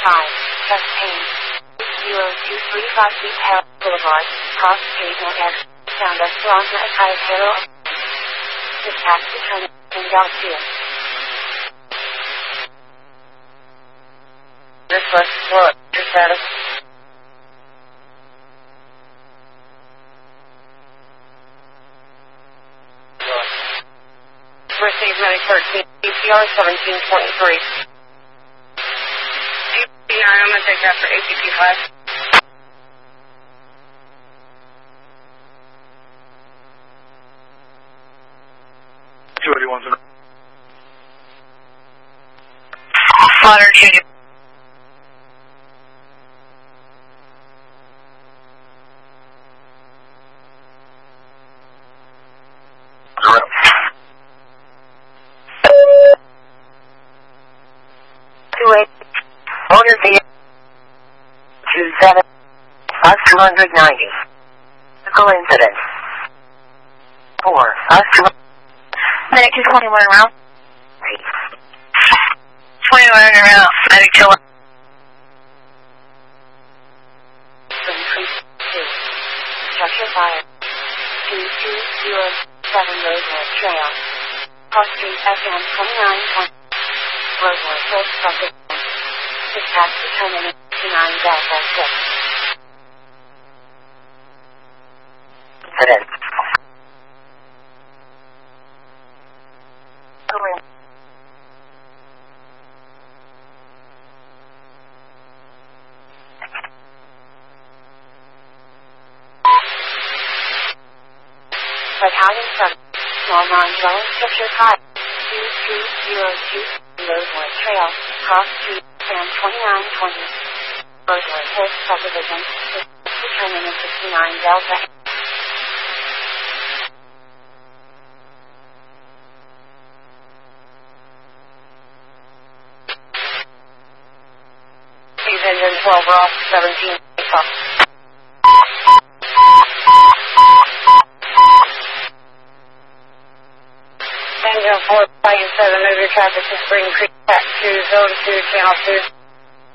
Cascade, 0235 Deep Hell Boulevard, Cross Street North, Sound Esperanza Ataya Hero. This taxi terminal in Galaxia. This was what? Your status? Received Medic 13, EPR 1723. EPR, I'm going to take that for ATP 5. Modern Junior. Motor vehicle 27 us 290. Vehicle incident 4 us 2. Medic 221 around. 21 around. Medic 2. Structure fire. 2207 Rosewood Trail. Cross Street FM 2920. Rosewood Hills subject. Dispatch determinant 9 Delta 6. Incident. Battalion 7, small non-dwelling structure 5, 2202, Rosewood Trail, Cross Street, Sam 2920, Rosewood Hills Subdivision, determinant 69 Delta. Please engine 12 off, 17 off. Engine 4, Battalion 7, move your traffic to Spring Creek, back to Zone 2, Channel 2.